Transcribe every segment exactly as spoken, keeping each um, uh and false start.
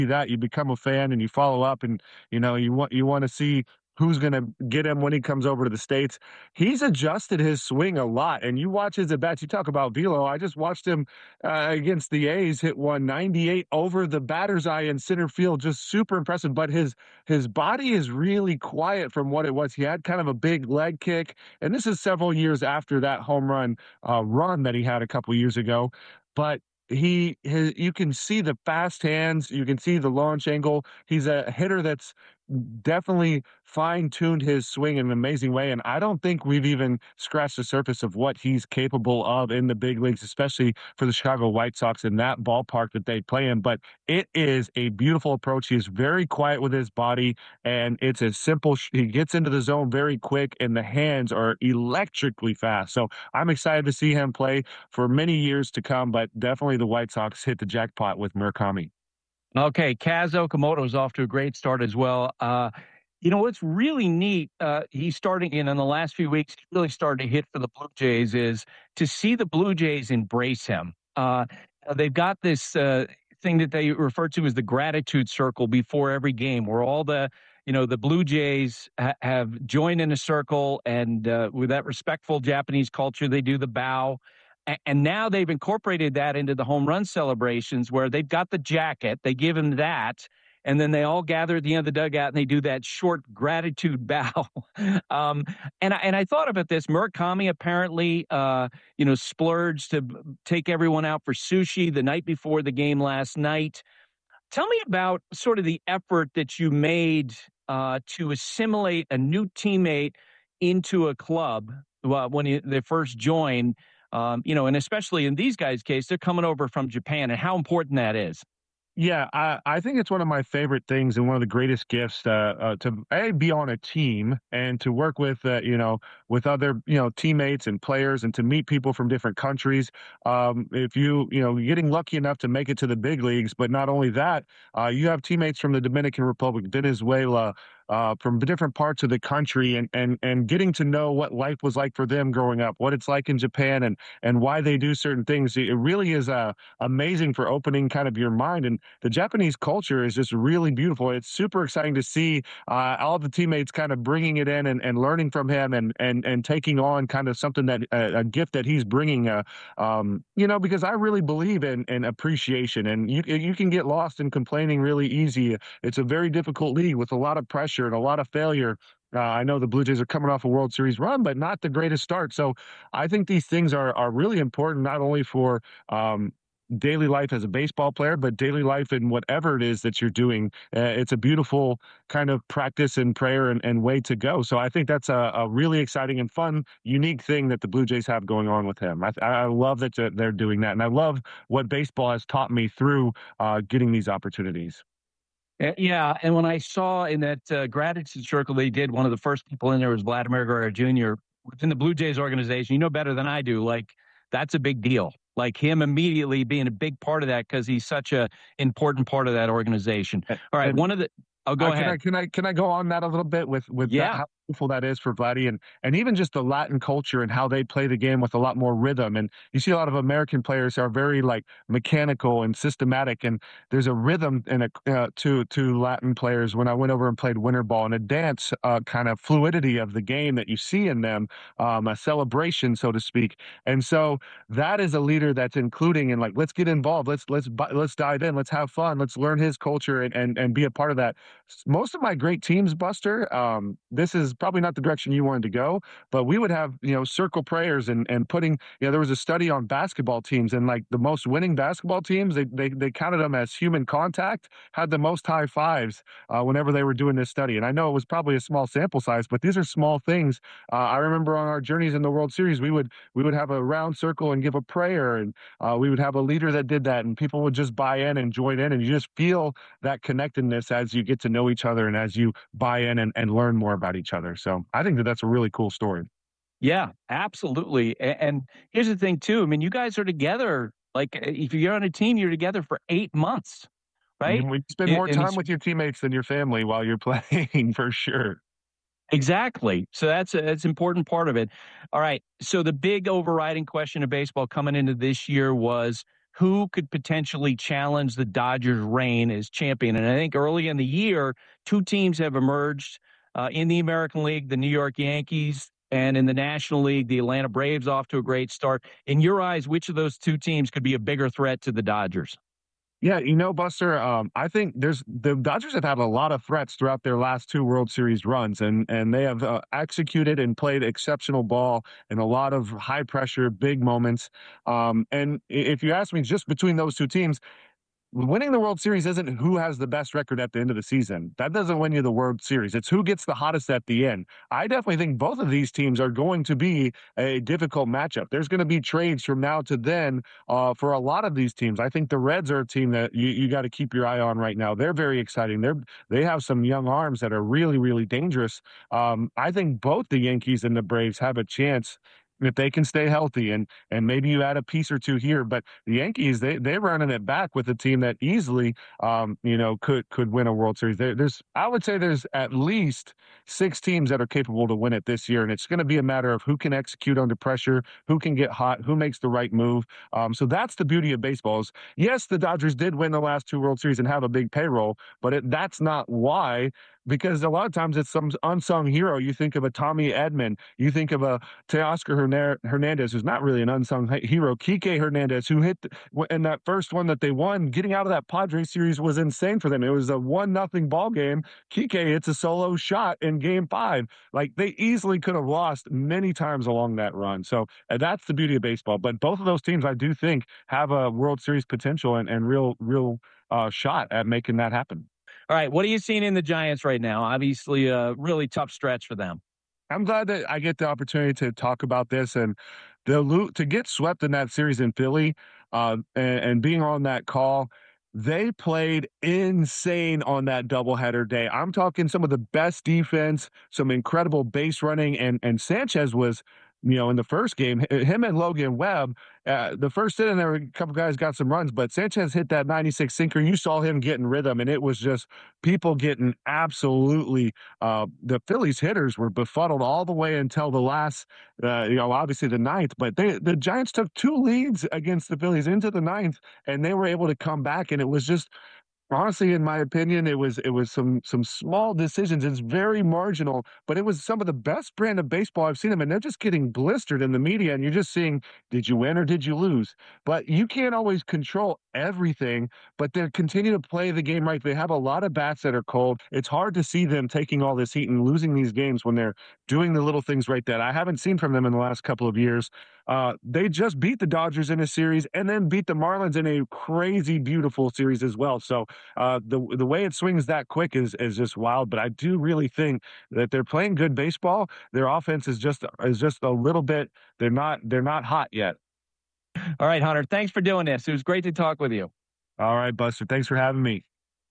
that, you become a fan and you follow up and, you know, you want you wanna see who's gonna get him when he comes over to the States. He's adjusted his swing a lot, and you watch his at-bats, you talk about velo, I just watched him, uh, against the A's hit one ninety-eight over the batter's eye in center field, just super impressive, but his his body is really quiet from what it was. He had kind of a big leg kick, and this is several years after that home run, uh, run that he had a couple years ago, but he his you can see the fast hands, you can see the launch angle. He's a hitter that's definitely fine-tuned his swing in an amazing way, and I don't think we've even scratched the surface of what he's capable of in the big leagues, especially for the Chicago White Sox in that ballpark that they play in, but it is a beautiful approach. He is very quiet with his body, and it's a simple sh he gets into the zone very quick, and the hands are electrically fast, so I'm excited to see him play for many years to come, but definitely the White Sox hit the jackpot with Murakami. Okay, Kaz Okamoto is off to a great start as well. Uh, you know what's really neat? Uh, he's starting in in the last few weeks. He really started to hit for the Blue Jays. Is to see the Blue Jays embrace him. Uh, they've got this uh, thing that they refer to as the gratitude circle before every game, where all the you know the Blue Jays ha- have joined in a circle, and uh, with that respectful Japanese culture, they do the bow. A- And now they've incorporated that into the home run celebrations where they've got the jacket, they give him that, and then they all gather at the end of the dugout and they do that short gratitude bow. um, and, I, and I thought about this. Murakami apparently, uh, you know, splurged to b- take everyone out for sushi the night before the game last night. Tell me about sort of the effort that you made uh, to assimilate a new teammate into a club uh, when you, they first joined. Um, you know, and especially in these guys' case, they're coming over from Japan, and how important that is. Yeah, I, I think it's one of my favorite things and one of the greatest gifts uh, uh, to a be on a team and to work with uh, you know with other you know teammates and players and to meet people from different countries. Um, if you you know getting lucky enough to make it to the big leagues, but not only that, uh, you have teammates from the Dominican Republic, Venezuela. Uh, from different parts of the country and, and and getting to know what life was like for them growing up, what it's like in Japan, and and why they do certain things. It really is uh, amazing for opening kind of your mind. And the Japanese culture is just really beautiful. It's super exciting to see uh, all the teammates kind of bringing it in and, and learning from him and and and taking on kind of something that uh, a gift that he's bringing. Uh, um, you know, because I really believe in in appreciation, and you you can get lost in complaining really easy. It's a very difficult league with a lot of pressure and a lot of failure. Uh, I know the Blue Jays are coming off a World Series run, but not the greatest start. So I think these things are are really important, not only for um, daily life as a baseball player, but daily life in whatever it is that you're doing. Uh, it's a beautiful kind of practice and prayer and, and way to go. So I think that's a, a really exciting and fun, unique thing that the Blue Jays have going on with him. I, I love that they're doing that, and I love what baseball has taught me through uh, getting these opportunities. Uh, Yeah, and when I saw in that uh, gratitude circle they did, one of the first people in there was Vladimir Guerrero Junior within the Blue Jays organization. You know better than I do. Like that's a big deal. Like him immediately being a big part of that because he's such a important part of that organization. All right, And one of the. Oh, go Uh, can I ahead. can I can I go on that a little bit with with that Yeah. how beautiful that is for Vladdy and and even just the Latin culture and how they play the game with a lot more rhythm. And you see a lot of American players are very like mechanical and systematic, and there's a rhythm and a uh, to to Latin players. When I went over and played winter ball and a dance uh, kind of fluidity of the game that you see in them, um, a celebration so to speak. And so that is a leader that's including and like let's get involved, let's let's bu- let's dive in, let's have fun, let's learn his culture and and, and be a part of that. Most of my great teams, Buster, um, this is probably not the direction you wanted to go, but we would have, you know, circle prayers and and putting, you know, there was a study on basketball teams and like the most winning basketball teams, they they, they counted them as human contact, had the most high fives uh, whenever they were doing this study. And I know it was probably a small sample size, but these are small things. Uh, I remember on our journeys in the World Series, we would we would have a round circle and give a prayer, and uh, we would have a leader that did that, and people would just buy in and join in, and you just feel that connectedness as you get to know each other and as you buy in and, and learn more about each other. So I think that that's a really cool story. Yeah, absolutely. A- And here's the thing, too. I mean, you guys are together. Like, uh, if you're on a team, you're together for eight months, You right? we spend A- more And time it's with your teammates than your family while you're playing for sure. exactly. So that's a, that's an important part of it. All right. So the big overriding question of baseball coming into this year was who could potentially challenge the Dodgers' reign as champion. And I think early in the year, two teams have emerged uh, in the American League, the New York Yankees, and in the National League, the Atlanta Braves off to a great start. In your eyes, which of those two teams could be a bigger threat to the Dodgers? Yeah, you know, Buster, um, I think there's the Dodgers have had a lot of threats throughout their last two World Series runs, and and they have uh, executed and played exceptional ball in a lot of high pressure, big moments. Um, and if you ask me, just between those two teams, winning the World Series isn't who has the best record at the end of the season. That doesn't win you the World Series. It's who gets the hottest at the end. I definitely think both of these teams are going to be a difficult matchup. There's going to be trades from now to then uh, for a lot of these teams. I think the Reds are a team that you, you got to keep your eye on right now. They're very exciting. They're they have some young arms that are really, really dangerous. Um, I think both the Yankees and the Braves have a chance if they can stay healthy, and and maybe you add a piece or two here. But the Yankees, they they're running it back with a team that easily, um, you know, could could win a World Series. There, there's, I would say, there's at least six teams that are capable to win it this year, and it's going to be a matter of who can execute under pressure, who can get hot, who makes the right move. Um, so that's the beauty of baseball. Is yes, the Dodgers did win the last two World Series and have a big payroll, but it, that's not why. Because a lot of times it's some unsung hero. You think of a Tommy Edman, you think of a Teoscar Hernandez, who's not really an unsung hero. Kike Hernandez, who hit in that first one that they won, getting out of that Padres series was insane for them. It was a one nothing ball game. Kike hits a solo shot in game five. Like, they easily could have lost many times along that run. So uh, that's the beauty of baseball. But both of those teams, I do think, have a World Series potential and, and real, real uh, shot at making that happen. All right, what are you seeing in the Giants right now? Obviously, a really tough stretch for them. I'm glad that I get the opportunity to talk about this, and the to get swept in that series in Philly, uh, and, and being on that call. They played insane on that doubleheader day. I'm talking some of the best defense, some incredible base running, and and Sanchez was, you know, in the first game, him and Logan Webb, uh, the first inning, there were a couple guys got some runs, but Sanchez hit that ninety-six sinker. You saw him getting rhythm, and it was just people getting absolutely, uh, the Phillies hitters were befuddled all the way until the last, uh, you know, obviously the ninth, but they, the Giants took two leads against the Phillies into the ninth, and they were able to come back, and it was just, honestly, in my opinion, it was it was some some small decisions. It's very marginal, but it was some of the best brand of baseball I've seen them, and they're just getting blistered in the media, and you're just seeing, did you win or did you lose? But you can't always control everything, but they continue to play the game right. They have a lot of bats that are cold. It's hard to see them taking all this heat and losing these games when they're doing the little things right that I haven't seen from them in the last couple of years. Uh, they just beat the Dodgers in a series and then beat the Marlins in a crazy, beautiful series as well. So uh, the the way it swings that quick is is just wild. But I do really think that they're playing good baseball. Their offense is just is just a little bit. They're not they're not hot yet. All right, Hunter. Thanks for doing this. It was great to talk with you. All right, Buster. Thanks for having me.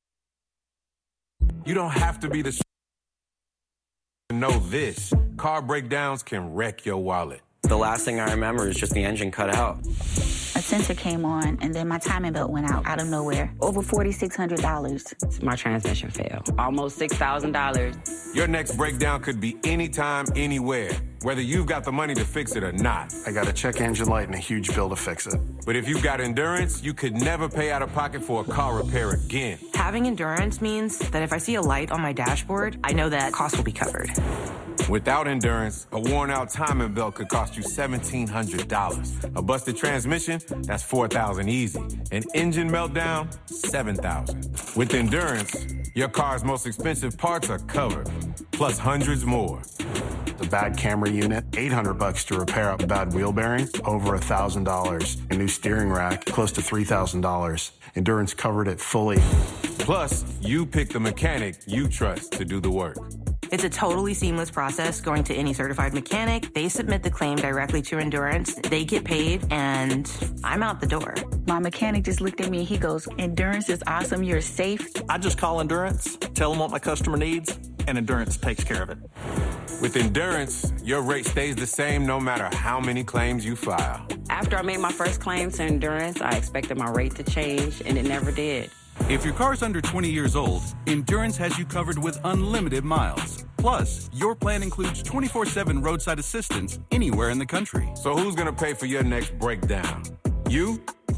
You don't have to be the sh- to know this. Car breakdowns can wreck your wallet. The last thing I remember is just the engine cut out. A sensor came on, and then my timing belt went out out of nowhere. Over four thousand six hundred dollars. My transmission failed. Almost six thousand dollars. Your next breakdown could be anytime, anywhere, whether you've got the money to fix it or not. I got a check engine light and a huge bill to fix it. But if you've got Endurance, you could never pay out of pocket for a car repair again. Having Endurance means that if I see a light on my dashboard, I know that cost will be covered. Without Endurance, a worn-out timing belt could cost you seventeen hundred dollars. A busted transmission, that's four thousand dollars easy. An engine meltdown, seven thousand dollars. With Endurance, your car's most expensive parts are covered, plus hundreds more. The bad camera unit, eight hundred bucks to repair a bad wheel bearing, over one thousand dollars. A new steering rack, close to three thousand dollars. Endurance covered it fully. Plus, you pick the mechanic you trust to do the work. It's a totally seamless process going to any certified mechanic. They submit the claim directly to Endurance. They get paid, and I'm out the door. My mechanic just looked at me. He goes, Endurance is awesome. You're safe. I just call Endurance, tell them what my customer needs, and Endurance takes care of it. With Endurance, your rate stays the same no matter how many claims you file. After I made my first claim to Endurance, I expected my rate to change, and it never did. If your car's under twenty years old, Endurance has you covered with unlimited miles. Plus, your plan includes twenty-four seven roadside assistance anywhere in the country. So who's going to pay for your next breakdown? You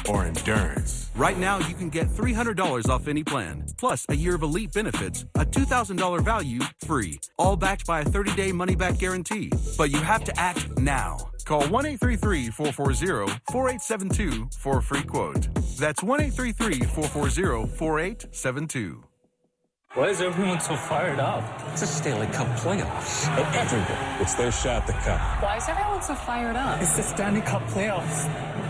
or endurance? Right now, you can get three hundred dollars off any plan, plus a year of elite benefits, a two thousand dollars value free, all backed by a thirty-day money-back guarantee. But you have to act now. Call one eight three three, four four zero, four eight seven two for a free quote. That's one eight three three, four four zero, four eight seven two. Why is everyone so fired up? It's a Stanley Cup playoffs. And everyone, it's their shot to cup. Why is everyone so fired up? It's the Stanley Cup playoffs.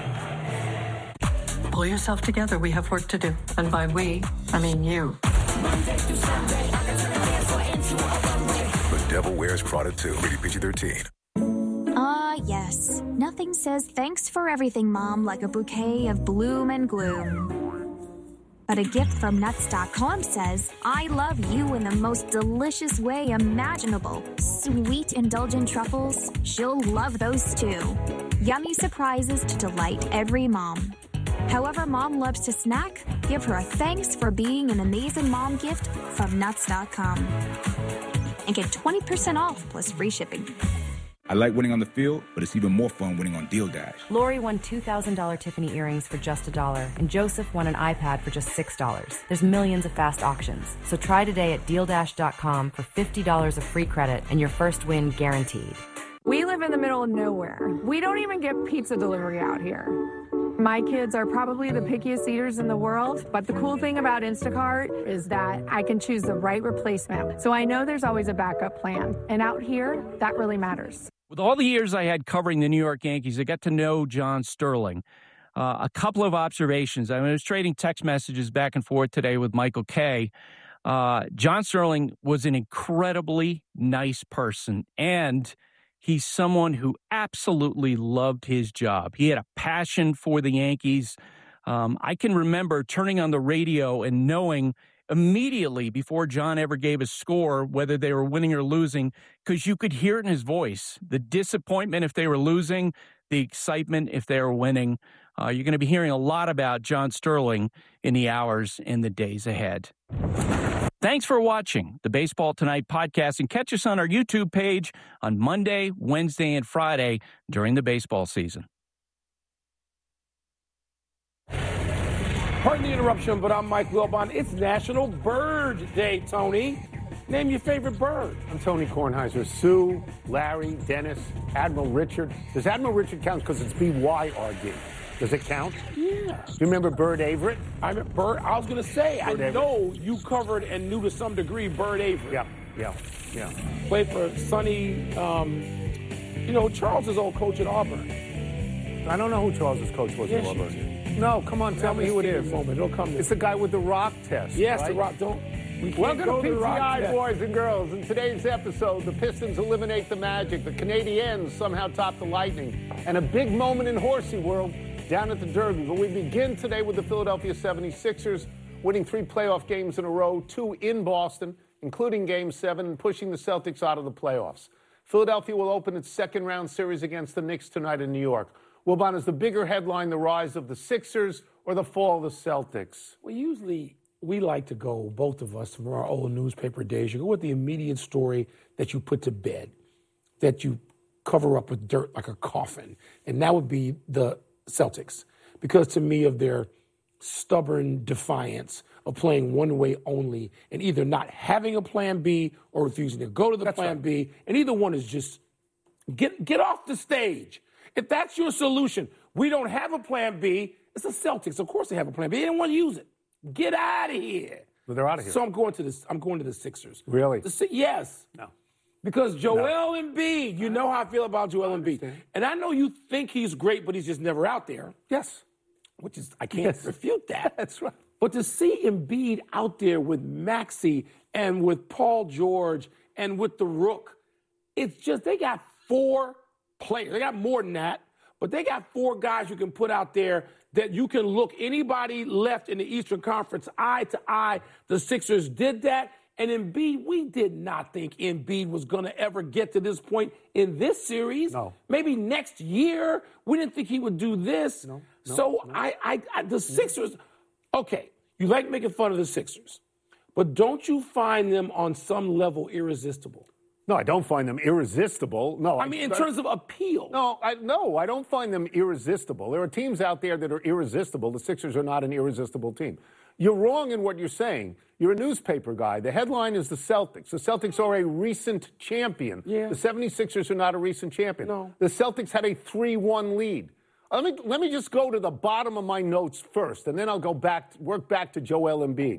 Pull yourself together. We have work to do. And by we, I mean you. The Devil Wears Prada two. Rated P G thirteen. Ah, yes. Nothing says thanks for everything, Mom, like a bouquet of bloom and gloom. But a gift from Nuts dot com says, I love you in the most delicious way imaginable. Sweet, indulgent truffles, she'll love those too. Yummy surprises to delight every mom. However Mom loves to snack, give her a thanks for being an amazing mom gift from Nuts dot com. And get twenty percent off plus free shipping. I like winning on the field, but it's even more fun winning on Deal Dash. Lori won two thousand dollars Tiffany earrings for just a dollar, and Joseph won an iPad for just six dollars. There's millions of fast auctions, so try today at deal dash dot com for fifty dollars of free credit and your first win guaranteed. We live in the middle of nowhere. We don't even get pizza delivery out here. My kids are probably the pickiest eaters in the world, but the cool thing about Instacart is that I can choose the right replacement. So I know there's always a backup plan. And out here, that really matters. With all the years I had covering the New York Yankees, I got to know John Sterling. Uh, a couple of observations. I was trading text messages back and forth today with Michael Kay. Uh, John Sterling was an incredibly nice person, and he's someone who absolutely loved his job. He had a passion for the Yankees. Um, I can remember turning on the radio and knowing immediately before John ever gave a score whether they were winning or losing, because you could hear it in his voice, the disappointment if they were losing, the excitement if they were winning. Uh, you're going to be hearing a lot about John Sterling in the hours and the days ahead. Thanks for watching the Baseball Tonight podcast, and catch us on our YouTube page on Monday, Wednesday, and Friday during the baseball season. Pardon the interruption, but I'm Mike Wilbon. It's National Bird Day, Tony. Name your favorite bird. I'm Tony Kornheiser. Sue, Larry, Dennis, Admiral Richard. Does Admiral Richard count because it's B Y R D? Does it count? Yeah. Do you remember Bird Averett? I remember Bird. I was going to say, Bird I Averett. know you covered and knew to some degree Bird Averett. Yeah, yeah, yeah. Played for Sonny, um, you know, Charles is old coach at Auburn. I don't know who Charles's coach was Yes, at you Auburn. No, come on, tell me who it is. Moment. It'll come. It's the guy with the rock test. Yes, right? the rock. Don't. We can't Welcome go to the P T rock I, test. boys and girls. In today's episode, the Pistons eliminate the Magic. The Canadiens somehow top the Lightning. And a big moment in horsey world down at the Derby. But we begin today with the Philadelphia seventy-sixers winning three playoff games in a row, two in Boston, including Game seven, and pushing the Celtics out of the playoffs. Philadelphia will open its second-round series against the Knicks tonight in New York. Wilbon, is the bigger headline the rise of the Sixers or the fall of the Celtics? Well, usually we like to go, both of us, from our old newspaper days, you go with the immediate story that you put to bed, that you cover up with dirt like a coffin. And that would be the Celtics. Because to me, of their stubborn defiance of playing one way only and either not having a plan B or refusing to go to the That's plan right. B. And either one is just get get off the stage. If that's your solution, we don't have a plan B. It's the Celtics. Of course they have a plan B. They didn't want to use it. Get out of here. Well, they're out of here. So I'm going to this. I'm going to the Sixers. Really? The, Si- yes. No. Because Joel Embiid, you know how I feel about Joel Embiid. And I know you think he's great, but he's just never out there. Yes. Which is, I can't Yes. refute that. That's right. But to see Embiid out there with Maxey and with Paul George and with the Rook, it's just, they got four players. They got more than that, but they got four guys you can put out there that you can look anybody left in the Eastern Conference eye to eye. The Sixers did that. And Embiid, we did not think Embiid was going to ever get to this point in this series. No. Maybe next year. We didn't think he would do this. No, no, so no. I, I, I, the Sixers, okay, you like making fun of the Sixers, but don't you find them on some level irresistible? No, I don't find them irresistible. No, I mean, in terms of appeal. No, I, no, I don't find them irresistible. There are teams out there that are irresistible. The Sixers are not an irresistible team. You're wrong in what you're saying. You're a newspaper guy. The headline is the Celtics. The Celtics are a recent champion. Yeah. The seventy-sixers are not a recent champion. No. The Celtics had a three one lead. Let me, let me just go to the bottom of my notes first, and then I'll go back, work back to Joel Embiid.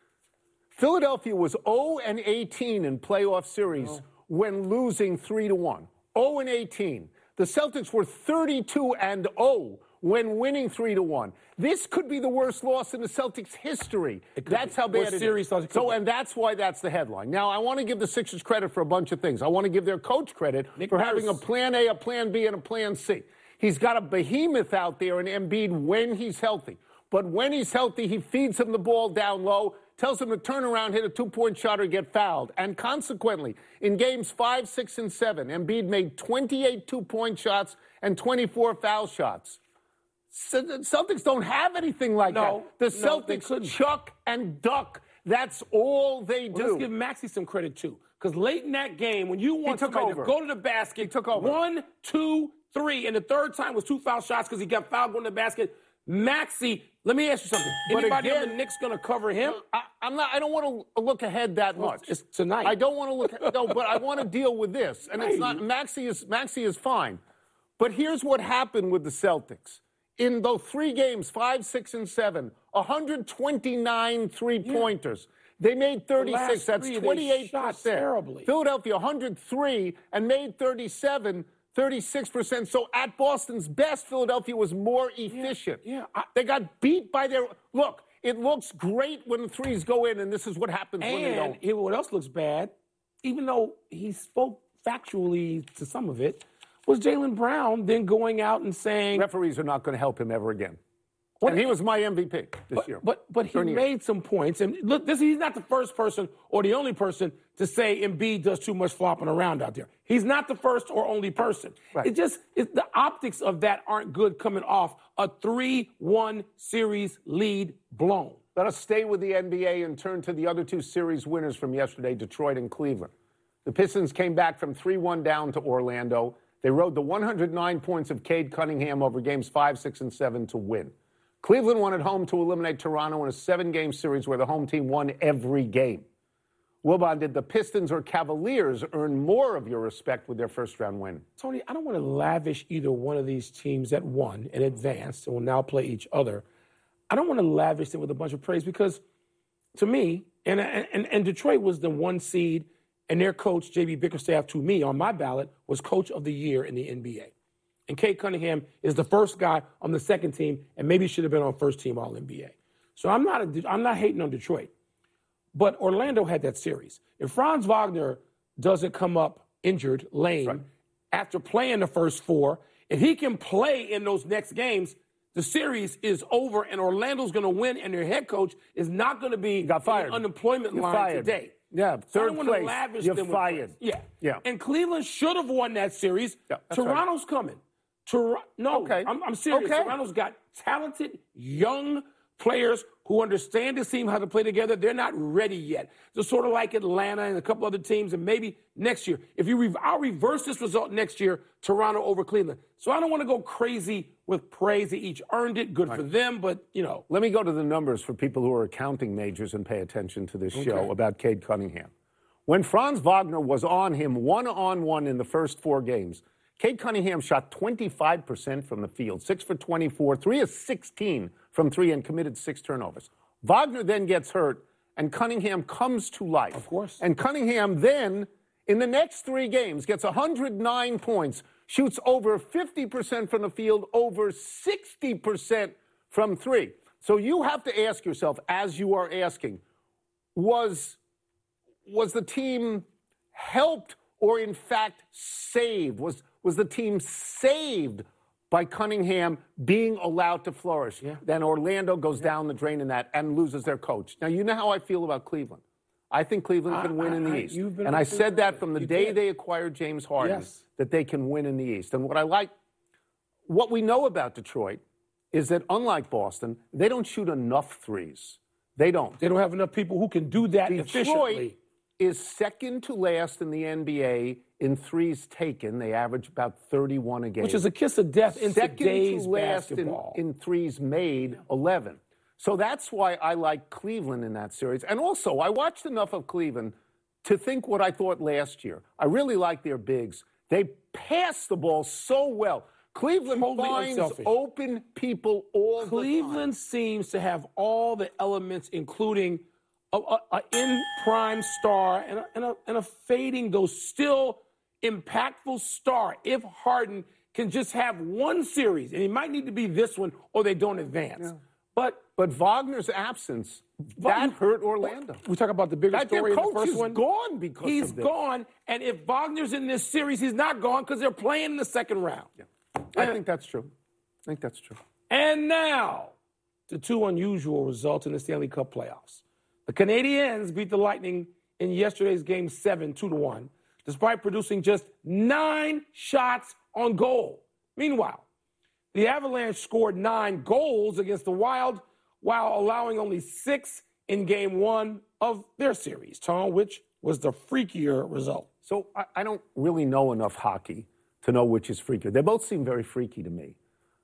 Philadelphia was oh and eighteen in playoff series oh. when losing three to one. oh and eighteen. The Celtics were thirty-two and oh when winning three to one. This could be the worst loss in the Celtics' history. That's be. how bad Worst it series is. So, and that's why that's the headline. Now, I want to give the Sixers credit for a bunch of things. I want to give their coach credit Nick for Nurse. having a plan A, a plan B, and a plan C. He's got a behemoth out there in Embiid when he's healthy. But when he's healthy, he feeds him the ball down low, tells him to turn around, hit a two-point shot, or get fouled. And consequently, in games five, six, and seven, Embiid made twenty-eight two-point shots and twenty-four foul shots. So the Celtics don't have anything like no, that. The no, Celtics chuck and duck. That's all they do. Well, let's give Maxey some credit, too. Because late in that game, when you want somebody over. to go to the basket, he took over. One, two, three, and the third time was two foul shots because he got fouled going to the basket. Maxey, let me ask you something. But Anybody again, on the Knicks going to cover him? I, I'm not. I don't want to look ahead that well, much. It's tonight. I don't want to look. No, but I want to deal with this. And it's not. Maxey is Maxey is fine. But here's what happened with the Celtics. In those three games, five, six, and seven, one hundred twenty-nine three-pointers. Yeah. They made thirty-six. The That's twenty-eight percent. Terribly. Philadelphia, one hundred three, and made thirty-seven, thirty-six percent. So at Boston's best, Philadelphia was more efficient. Yeah, yeah. I, they got beat by their – look, it looks great when the threes go in, and this is what happens and when they don't. And what else looks bad, even though he spoke factually to some of it, was Jaylen Brown then going out and saying... Referees are not going to help him ever again. And he was my M V P this but, year. But but he made years. some points. And look, this he's not the first person or the only person to say Embiid does too much flopping around out there. He's not the first or only person. Right. It just it, the optics of that aren't good coming off a three one series lead blown. Let us stay with the N B A and turn to the other two series winners from yesterday, Detroit and Cleveland. The Pistons came back from three one down to Orlando. They rode the one hundred nine points of Cade Cunningham over games five, six, and seven to win. Cleveland won at home to eliminate Toronto in a seven-game series where the home team won every game. Wilbon, did the Pistons or Cavaliers earn more of your respect with their first-round win? Tony, I don't want to lavish either one of these teams that won and advanced and will now play each other. I don't want to lavish them with a bunch of praise because, to me, and, and, and Detroit was the one seed, and their coach, J B Bickerstaff, to me, on my ballot, was Coach of the Year in the N B A. And Cade Cunningham is the first guy on the second team and maybe should have been on first team All N B A. So I'm not a, I'm not hating on Detroit. But Orlando had that series. If Franz Wagner doesn't come up injured, lame, right. after playing the first four, if he can play in those next games, the series is over and Orlando's going to win and their head coach is not going to be got fired. in the unemployment You're line fired. today. Yeah, third I place. Lavish You're them fired. Yeah. yeah. And Cleveland should have won that series. Yeah, Toronto's right. coming. Tor- no, okay. I'm, I'm serious. Okay. Toronto's got talented, young players who understand the team how to play together. They're not ready yet. It's sort of like Atlanta and a couple other teams, and maybe next year. If you, re- I'll reverse this result next year, Toronto over Cleveland. So I don't want to go crazy with praise. They each earned it. Good right. for them, but, you know. Let me go to the numbers for people who are accounting majors and pay attention to this okay. show about Cade Cunningham. When Franz Wagner was on him one-on-one in the first four games, Cade Cunningham shot twenty-five percent from the field, six for twenty-four, three of sixteen from three, and committed six turnovers. Wagner then gets hurt, and Cunningham comes to life. Of course. And Cunningham then, in the next three games, gets one hundred nine points, shoots over fifty percent from the field, over sixty percent from three. So you have to ask yourself, as you are asking, was, was the team helped or, in fact, saved? Was Was the team saved by Cunningham being allowed to flourish? Yeah. Then Orlando goes yeah. down the drain in that and loses their coach. Now, you know how I feel about Cleveland. I think Cleveland can win I, in the I, East. And I said that from the you day did. they acquired James Harden, yes. that they can win in the East. And what I like, what we know about Detroit is that, unlike Boston, they don't shoot enough threes. They don't. They don't have enough people who can do that Detroit, efficiently. is second to last in the N B A in threes taken. They average about thirty-one a game. Which is a kiss of death in second today's to last basketball. In, in threes made, eleven. So that's why I like Cleveland in that series. And also, I watched enough of Cleveland to think what I thought last year. I really like their bigs. They pass the ball so well. Cleveland Totally finds unselfish. open people all Cleveland the time. seems to have all the elements, including a, a, a in-prime star and a, and, a, and a fading, though still impactful star. If Harden can just have one series, and he might need to be this one, or they don't advance. Yeah. But but Wagner's absence, that hurt Orlando. We talk about the bigger That story in their the coach first is one. gone because He's of this. gone, and if Wagner's in this series, he's not gone because they're playing in the second round. Yeah. I think that's true. I think that's true. And now, the two unusual results in the Stanley Cup playoffs. The Canadiens beat the Lightning in yesterday's game seven, two to one, despite producing just nine shots on goal. Meanwhile, the Avalanche scored nine goals against the Wild while allowing only six in game one of their series, Tom, which was the freakier result. So I, I don't really know enough hockey to know which is freakier. They both seem very freaky to me.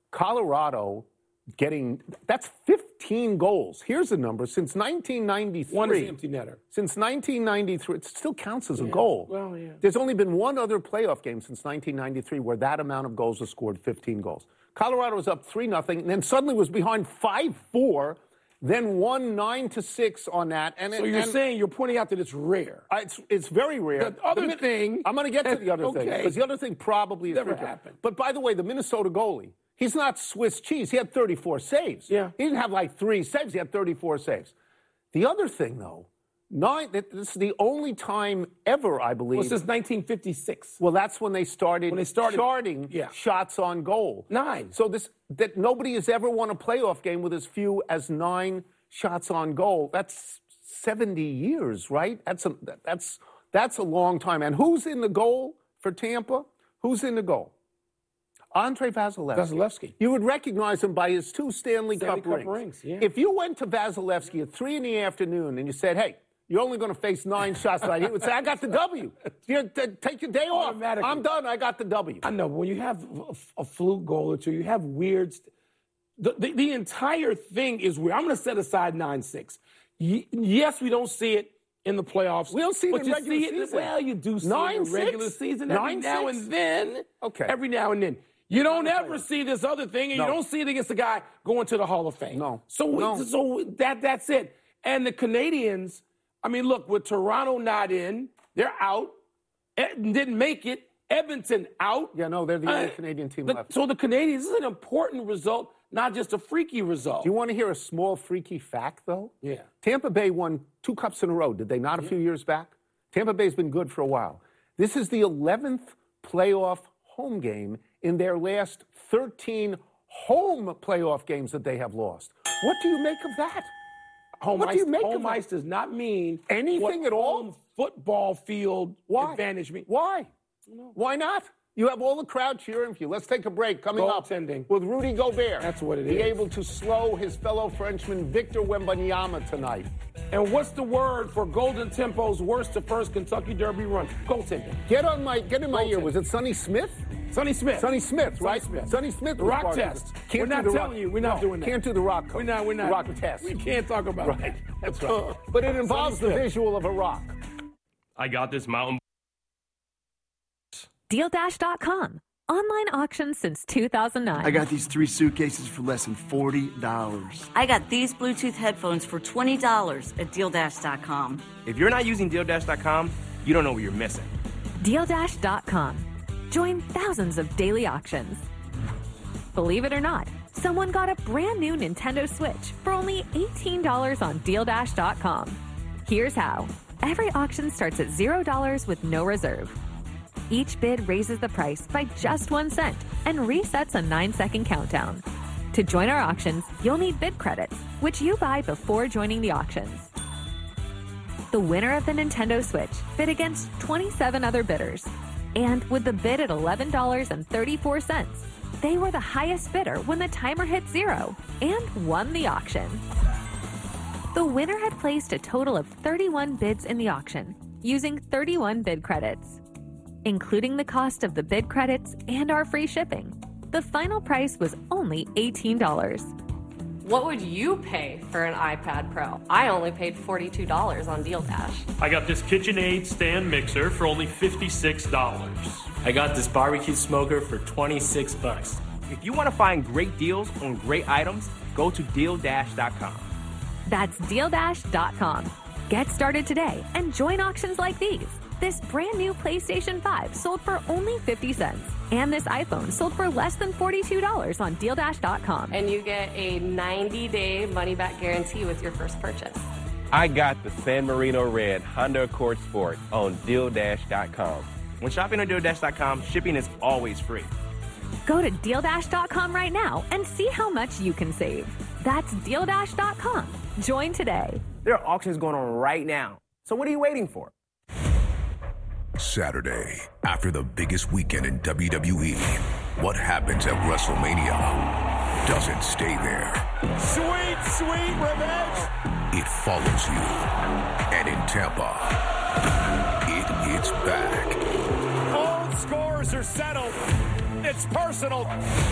Colorado getting, that's fifteen goals. Here's the number. Since nineteen ninety-three. One is the empty netter. Since nineteen ninety-three, it still counts as Yeah. a goal. Well, yeah. There's only been one other playoff game since nineteen ninety-three where that amount of goals was scored, fifteen goals. Colorado was up three nothing, and then suddenly was behind five four, then won nine to six on that. And So it, you're and saying, you're pointing out that it's rare. I- it's, it's very rare. The other minute- thing- I'm going to get to the other thing, Okay. because the other thing probably is Never freakier. happened. But by the way, the Minnesota goalie, he's not Swiss cheese. He had thirty-four saves. Yeah. He didn't have like three saves. He had thirty-four saves. The other thing, though, nine, this is the only time ever, I believe. Well, since nineteen fifty-six. Well, that's when they started, When they started- charting yeah. shots on goal. Nine. So this that nobody has ever won a playoff game with as few as nine shots on goal. That's seventy years, right? That's a that's that's a long time. And who's in the goal for Tampa? Who's in the goal? Andre Vasilevsky. Vasilevsky. You would recognize him by his two Stanley, Stanley Cup, Cup rings. rings, yeah. If you went to Vasilevsky at three in the afternoon and you said, "Hey, you're only going to face nine shots tonight," he would say, "I got the W. You t- take your day off. Automatically. I'm done. I got the W." I know, but when you have a, a fluke goal or two, you have weird. St- the, the, the entire thing is weird. I'm going to set aside nine six. Y- yes, we don't see it in the playoffs. We don't see it but in you regular see it, season. Well, you do see Nine, it in regular six? season every Nine, now six? and then. Okay. Every now and then. You don't ever see this other thing, and No. you don't see it against a guy going to the Hall of Fame. No. So, No. so that that's it. And the Canadians, I mean, look, with Toronto not in, they're out. Ed- didn't make it. Edmonton out. Yeah, no, they're the only Uh, Canadian team the- left. So the Canadians, this is an important result, not just a freaky result. Do you want to hear a small freaky fact, though? Yeah. Tampa Bay won two cups in a row, did they not, a few years back? Tampa Bay's been good for a while. This is the eleventh playoff home game in their last thirteen home playoff games that they have lost. What do you make of that? Home, What ice, do you make home of that? ice does not mean Anything what at all? home football field Why? advantage means. Why? Why not? You have all the crowd cheering for you. Let's take a break. Coming up Goaltending. with Rudy Gobert. That's what it Be is. able to slow his fellow Frenchman Victor Wembanyama tonight. And what's the word for Golden Tempo's worst to first Kentucky Derby run? Goaltending. Get on my get in my ear. Goaltending. Was it Sonny Smith? Sonny Smith. Sonny Smith, right? Smith. Sonny Smith. The was rock part of test. it. Can't We're do not the telling rock- you. We're not no, doing that. Can't do the rock. We're not. We're not. The rock test. We can't talk about Right. that. That's right. But it involves the Sonny Smith. visual of a rock. I got this mountain. Deal Dash dot com. Online auctions since two thousand nine. I got these three suitcases for less than forty dollars. I got these Bluetooth headphones for twenty dollars at Deal Dash dot com. If you're not using Deal Dash dot com, you don't know what you're missing. Deal Dash dot com. Join thousands of daily auctions. Believe it or not, someone got a brand new Nintendo Switch for only eighteen dollars on Deal Dash dot com. Here's how. Every auction starts at zero dollars with no reserve. Each bid raises the price by just one cent and resets a nine-second countdown. To join our auctions, you'll need bid credits, which you buy before joining the auctions. The winner of the Nintendo Switch bid against twenty-seven other bidders. And with the bid at eleven dollars and thirty-four cents, they were the highest bidder when the timer hit zero and won the auction. The winner had placed a total of thirty-one bids in the auction, using thirty-one bid credits. Including the cost of the bid credits and our free shipping, the final price was only eighteen dollars. What would you pay for an iPad Pro? I only paid forty-two dollars on Deal Dash. I got this KitchenAid stand mixer for only fifty-six dollars. I got this barbecue smoker for twenty-six bucks. If you want to find great deals on great items, go to deal dash dot com. That's deal dash dot com. Get started today and join auctions like these. This brand new PlayStation five sold for only fifty cents. And this iPhone sold for less than forty-two dollars on deal dash dot com. And you get a ninety-day money-back guarantee with your first purchase. I got the San Marino Red Honda Accord Sport on deal dash dot com. When shopping on deal dash dot com, shipping is always free. Go to deal dash dot com right now and see how much you can save. That's deal dash dot com. Join today. There are auctions going on right now. So what are you waiting for? Saturday, after the biggest weekend in W W E, what happens at WrestleMania doesn't stay there. Sweet, sweet revenge. It follows you. And in Tampa, it hits back. Old scores are settled. It's personal.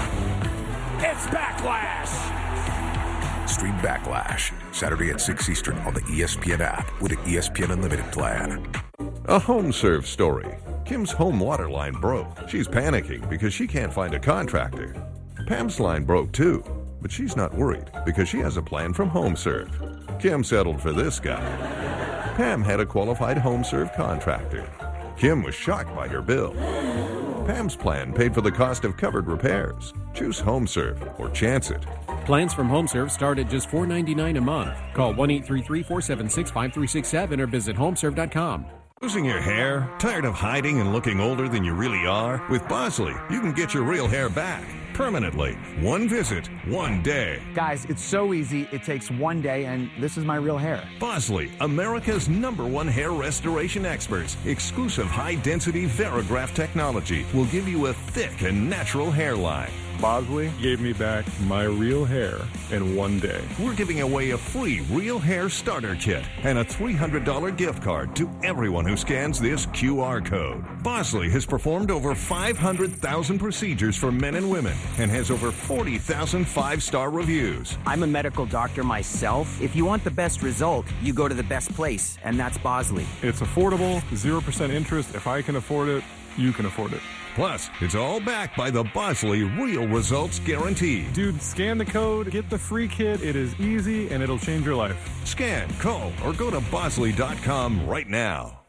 It's Backlash. Stream Backlash, Saturday at six Eastern on the E S P N app with an E S P N Unlimited plan. A HomeServe story. Kim's home water line broke. She's panicking because she can't find a contractor. Pam's line broke too, but she's not worried because she has a plan from HomeServe. Kim settled for this guy. Pam had a qualified HomeServe contractor. Kim was shocked by her bill. Pam's plan paid for the cost of covered repairs. Choose HomeServe or chance it. Plans from HomeServe start at just four dollars and ninety-nine cents a month. Call one eight three three, four seven six, five three six seven or visit homeserve dot com. Losing your hair? Tired of hiding and looking older than you really are? With Bosley, you can get your real hair back permanently. One visit, one day. Guys, it's so easy. It takes one day, and this is my real hair. Bosley, America's number one hair restoration experts. Exclusive high-density Verigraft technology will give you a thick and natural hairline. Bosley gave me back my real hair in one day. We're giving away a free real hair starter kit and a three hundred dollars gift card to everyone who scans this Q R code. Bosley has performed over five hundred thousand procedures for men and women and has over forty thousand five-star reviews. I'm a medical doctor myself. If you want the best result, you go to the best place, and that's Bosley. It's affordable, zero percent interest. If I can afford it, you can afford it. Plus, it's all backed by the Bosley Real Results Guarantee. Dude, scan the code, get the free kit. It is easy, and it'll change your life. Scan, call, or go to bosley dot com right now.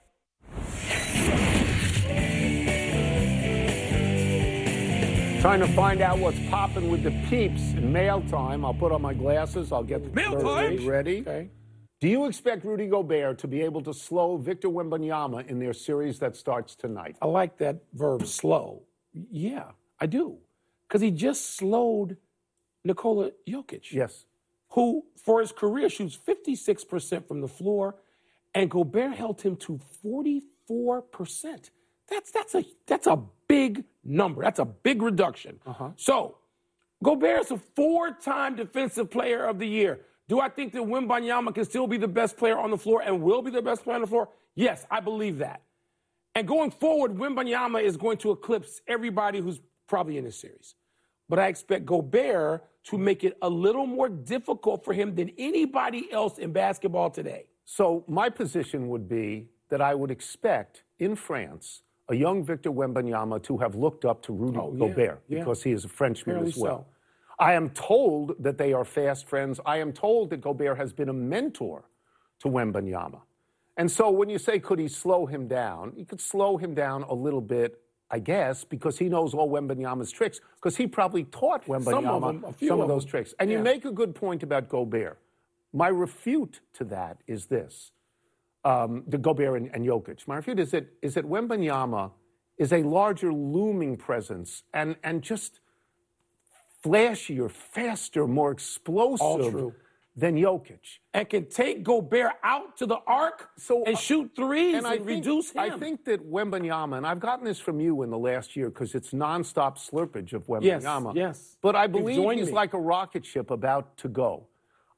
Trying to find out what's popping with the peeps in mail time. I'll put on my glasses. I'll get the Mail time? ready. Okay. Do you expect Rudy Gobert to be able to slow Victor Wembanyama in their series that starts tonight? I like that verb, slow. Yeah, I do. Because he just slowed Nikola Jokic. Yes. Who, for his career, shoots fifty-six percent from the floor, and Gobert held him to forty-four percent. That's, that's, a, that's a big number. That's a big reduction. Uh-huh. So, Gobert's a four-time Defensive Player of the Year. Do I think that Wembanyama can still be the best player on the floor and will be the best player on the floor? Yes, I believe that. And going forward, Wembanyama is going to eclipse everybody who's probably in this series. But I expect Gobert to make it a little more difficult for him than anybody else in basketball today. So my position would be that I would expect in France a young Victor Wembanyama to have looked up to Rudy Oh, yeah, Gobert yeah. because he is a Frenchman Apparently as well. so. I am told that they are fast friends. I am told that Gobert has been a mentor to Wembanyama. And so when you say, could he slow him down? He could slow him down a little bit, I guess, because he knows all Wembanyama's tricks, because he probably taught Wembanyama Some of them, a few some of of those them. tricks. And you Yeah. make a good point about Gobert. My refute to that is this, um, the Gobert and, and Jokic. My refute is that, is that Wembanyama is a larger looming presence and, and just flashier, faster, more All explosive true. than Jokic. And can take Gobert out to the arc So, and shoot threes and, I think, reduce him. I think that Wembanyama, and I've gotten this from you in the last year because it's nonstop slurpage of Yes, Wembanyama. yes. But I You've believe joined he's me. like a rocket ship about to go.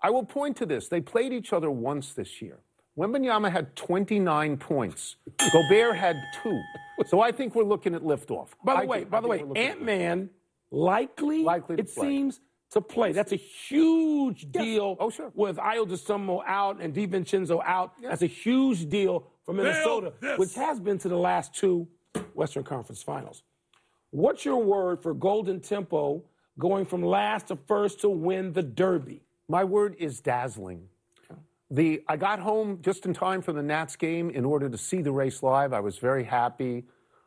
I will point to this. They played each other once this year. Wembanyama had twenty-nine points. Gobert had two. So I think we're looking at liftoff. By the I way, think, by the way, Ant-Man likely, likely it play. seems, to play. That's a huge yes. deal oh, sure. with Ayo Dosunmu out and DiVincenzo out. Yes. That's a huge deal for Minnesota, yes. which has been to the last two Western Conference Finals. What's your word for Golden Tempo going from last to first to win the Derby? My word is dazzling. The, I got home just in time for the Nats game in order to see the race live. I was very happy.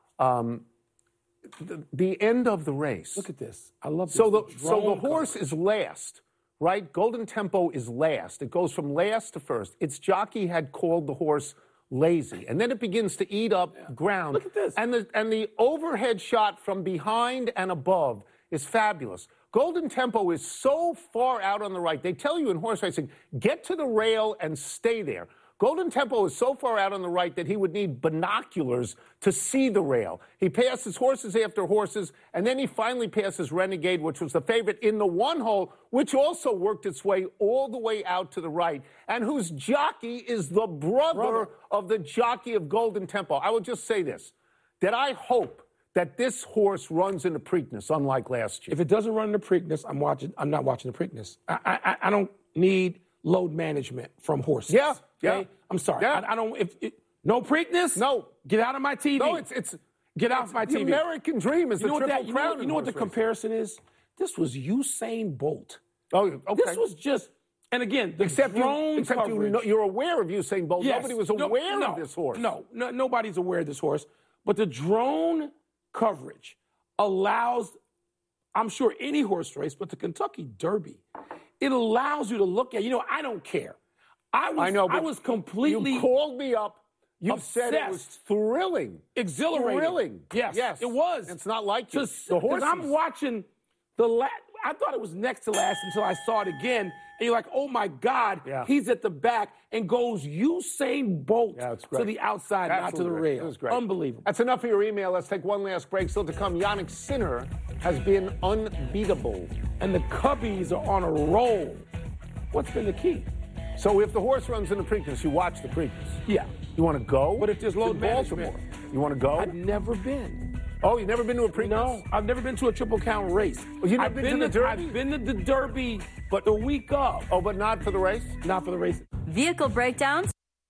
Um, the, the end of the race. Look at this. I love this. So the, so the horse cover. is last, right? Golden Tempo is last. It goes from last to first. Its jockey had called the horse lazy. And then it begins to eat up yeah. ground. Look at this. And the, and the overhead shot from behind and above is fabulous. Golden Tempo is so far out on the right. They tell you in horse racing, get to the rail and stay there. Golden Tempo is so far out on the right that he would need binoculars to see the rail. He passes horses after horses, and then he finally passes Renegade, which was the favorite in the one hole, which also worked its way all the way out to the right, and whose jockey is the brother, brother. of the jockey of Golden Tempo. I will just say this, that I hope that this horse runs into Preakness, unlike last year. If it doesn't run into Preakness, I'm watching. I'm not watching the Preakness. I, I, I don't need load management from horses. Yeah, okay? yeah. I'm sorry. Yeah. I, I don't. If it, no Preakness, no. Get out of my T V. No, it's it's get out it's of my the T V. The American dream is you the know triple that, you crown. Know, you know what the racing. comparison is? This was Usain Bolt. Oh, okay. This was just. And again, the except drone you, except coverage. You know, you're aware of Usain Bolt. Yes. Nobody was no, aware no, of this horse. No, no, nobody's aware of this horse. But the drone coverage allows, I'm sure any horse race, but the Kentucky Derby, it allows you to look at, you know, I don't care. I was, I know, I was completely. You called me up. You obsessed. said it was thrilling. Exhilarating. Thrilling. Yes. Yes. It was. It's not like you. The horses. I'm watching the last, I thought it was next to last until I saw it again. And you're like, oh my God, yeah. he's at the back and goes Usain Bolt yeah, to the outside, Absolutely not to the great. rail. It was great. Unbelievable. That's enough for your email. Let's take one last break. Still to come, Yannick Sinner has been unbeatable. And the Cubbies are on a roll. What's been the key? So if the horse runs in the Preakness, you watch the Preakness. Yeah. You want to go? But if there's load management. You want to go? I've never been. Oh, you've never been to a Preakness? No, I've never been to a Triple Crown race. Well, you've never I've been, been to the to, Derby? I've been to the Derby, but the week of. Oh, but not for the race? Not for the race. Vehicle breakdowns.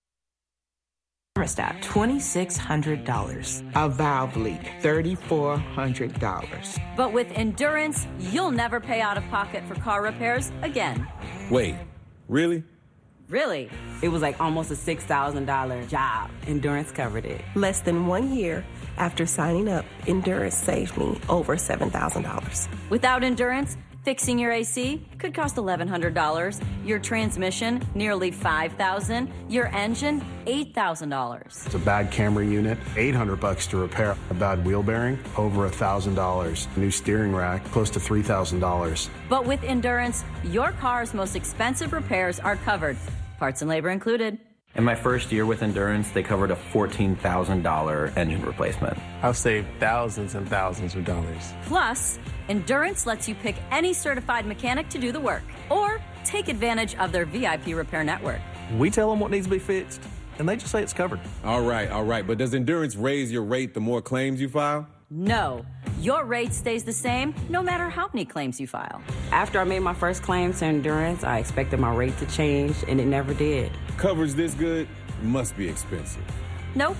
Thermostat, twenty-six hundred dollars. A valve leak, three thousand four hundred dollars. But with Endurance, you'll never pay out of pocket for car repairs again. Wait, really? Really? It was like almost a six thousand dollars job. Endurance covered it. Less than one year after signing up, Endurance saved me over seven thousand dollars. Without Endurance, fixing your A C could cost eleven hundred dollars, your transmission nearly five thousand dollars, your engine eight thousand dollars. It's a bad camera unit, eight hundred bucks to repair. A bad wheel bearing, over one thousand dollars. New steering rack, close to three thousand dollars. But with Endurance, your car's most expensive repairs are covered, parts and labor included. In my first year with Endurance, they covered a fourteen thousand dollars engine replacement. I've saved thousands and thousands of dollars. Plus, Endurance lets you pick any certified mechanic to do the work, or take advantage of their V I P repair network. We tell them what needs to be fixed, and they just say it's covered. All right, all right, but does Endurance raise your rate the more claims you file? No. Your rate stays the same no matter how many claims you file. After I made my first claim to Endurance, I expected my rate to change, and it never did. Coverage this good must be expensive. Nope.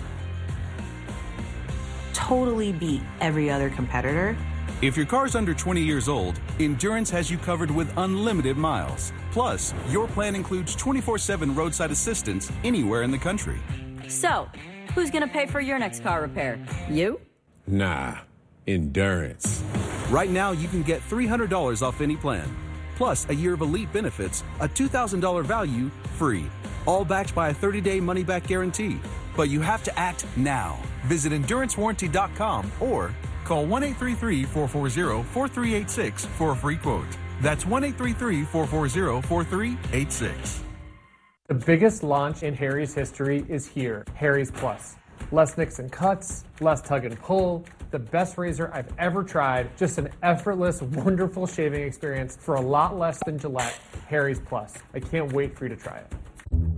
Totally beat every other competitor. If your car's under twenty years old, Endurance has you covered with unlimited miles. Plus, your plan includes twenty-four seven roadside assistance anywhere in the country. So, who's going to pay for your next car repair? You? Nah, Endurance. Right now, you can get three hundred dollars off any plan. Plus, a year of elite benefits, a two thousand dollars value, free. All backed by a thirty-day money-back guarantee. But you have to act now. Visit endurance warranty dot com or call one eight three three, four four zero, four three eight six for a free quote. That's one eight three three, four four zero, four three eight six. The biggest launch in Harry's history is here, Harry's Plus. Less nicks and cuts, less tug and pull. the best razor I've ever tried. Just an effortless, wonderful shaving experience for a lot less than Gillette. Harry's Plus. I can't wait for you to try it.